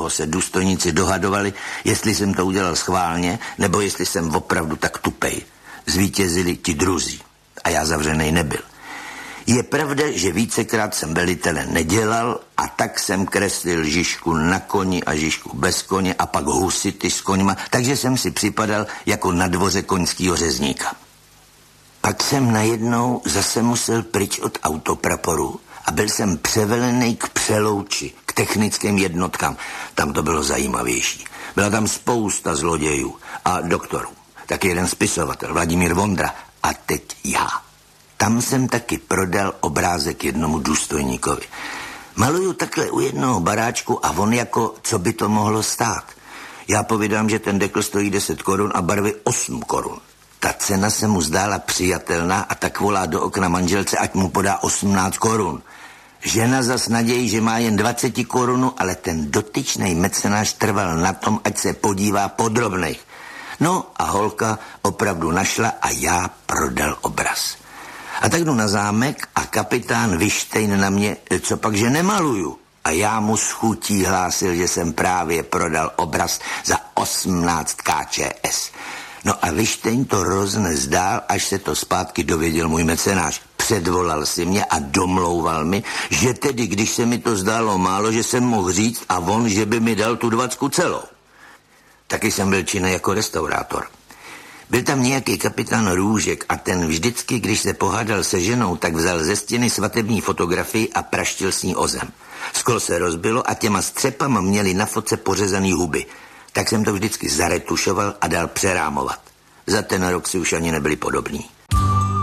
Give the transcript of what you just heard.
dlouho se důstojníci dohadovali, jestli jsem to udělal schválně, nebo jestli jsem opravdu tak tupej. Zvítězili ti druzí a já zavřenej nebyl. Je pravda, že vícekrát jsem velitele nedělal a tak jsem kreslil Žižku na koni a Žižku bez koně a pak husity s koňma, takže jsem si připadal jako na dvoře koňskýho řezníka. Pak jsem najednou zase musel pryč od autopraporu a byl jsem převelený k Přelouči, k technickým jednotkám. Tam to bylo zajímavější. Byla tam spousta zlodějů a doktorů. Taky jeden spisovatel, Vladimír Vondra. A teď já. Tam jsem taky prodal obrázek jednomu důstojníkovi. Maluju takhle u jednoho baráčku a on jako, co by to mohlo stát. Já povídám, že ten dekl stojí 10 korun a barvy 8 korun. Ta cena se mu zdála přijatelná a tak volá do okna manželce, ať mu podá 18 korun. Žena zas nadějí, že má jen 20 korun, ale ten dotyčnej mecenáš trval na tom, ať se podívá podrobnej. No a holka opravdu našla a já prodal obraz. A tak jdu na zámek a kapitán Vištejn na mě, co pak, že nemaluju. A já mu s chutí hlásil, že jsem právě prodal obraz za 18 KČS. No a Vištejn to roznzdál, až se to zpátky dověděl můj mecenáš. Předvolal si mě a domlouval mi, že tedy, když se mi to zdálo málo, že jsem mohl říct a on, že by mi dal tu 20 celou. Taky jsem byl činný jako restaurátor. Byl tam nějaký kapitán Růžek a ten vždycky, když se pohádal se ženou, tak vzal ze stěny svatební fotografii a praštil s ní o zem. Sklo se rozbilo a těma střepama měli na fotce pořezaný huby. Tak jsem to vždycky zaretušoval a dal přerámovat. Za ten rok si už ani nebyli podobní.